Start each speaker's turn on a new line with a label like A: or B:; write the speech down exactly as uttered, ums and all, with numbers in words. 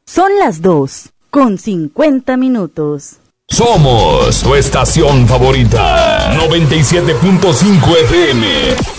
A: Son las dos, con cincuenta minutos.
B: Somos tu estación favorita, noventa y siete punto cinco F M.